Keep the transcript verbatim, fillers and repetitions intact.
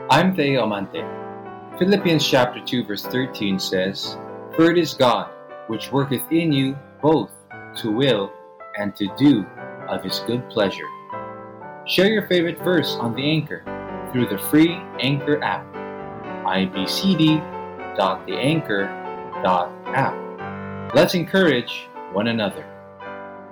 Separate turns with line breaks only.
I'm Theo Amante. Philippians chapter two verse thirteen says, "For it is God, which worketh in you both to will and to do of his good pleasure." Share your favorite verse on the Anchor through the free Anchor app, i b c d dot the anchor dot app. Let's encourage one another.